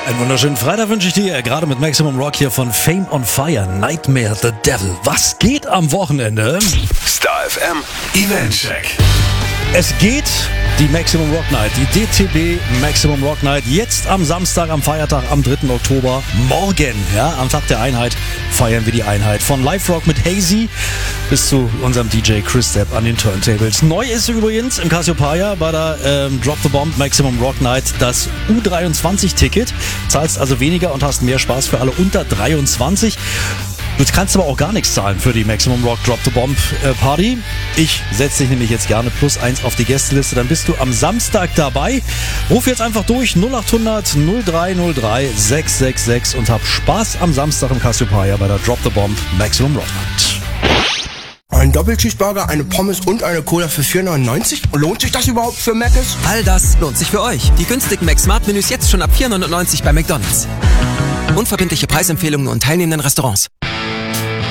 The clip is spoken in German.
Einen wunderschönen Freitag wünsche ich dir, gerade mit Maximum Rock hier von Fame on Fire, Nightmare the Devil. Was geht am Wochenende? Star FM Event Check. Es geht die Maximum Rock Night, die DTB Maximum Rock Night, jetzt am Samstag, am Feiertag, am 3. Oktober. Morgen, ja, am Tag der Einheit, feiern wir die Einheit. Von Live Rock mit Hazy bis zu unserem DJ Chris Stepp an den Turntables. Neu ist übrigens im Cassiopeia bei der Drop the Bomb Maximum Rock Night das U23-Ticket. Zahlst also weniger und hast mehr Spaß für alle unter 23. Du kannst aber auch gar nichts zahlen für die Maximum Rock Drop the Bomb Party. Ich setze dich nämlich jetzt gerne +1 auf die Gästeliste, dann bist du am Samstag dabei. Ruf jetzt einfach durch 0800 0303 666 und hab Spaß am Samstag im Cassiopeia bei der Drop the Bomb Maximum Rock Night. Ein Doppelcheeseburger, eine Pommes und eine Cola für 4,99? Lohnt sich das überhaupt für Mc's? All das lohnt sich für euch. Die günstigen Mac-Smart-Menüs jetzt schon ab 4,99 bei McDonald's. Unverbindliche Preisempfehlungen und teilnehmenden Restaurants.